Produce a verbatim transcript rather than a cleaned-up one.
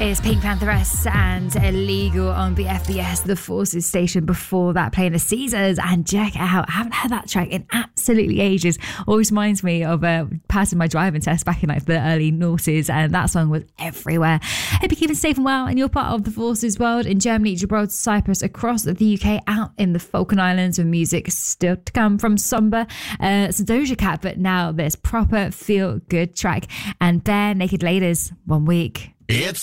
It's Pink Pantheress and Illegal on the F B S, the Forces station. Before that, playing the Caesars, and check it out. I haven't heard that track in absolutely ages. Always reminds me of uh, passing my driving test back in like the early noughties, and that song was everywhere. Hope you're keeping safe and well, and you're part of the Forces world in Germany, Gibraltar, Cyprus, across the U K, out in the Falkland Islands, with music still to come from Somber, uh, some Doja Cat, but now this proper feel good track, and Bare Naked Ladies, One Week. It's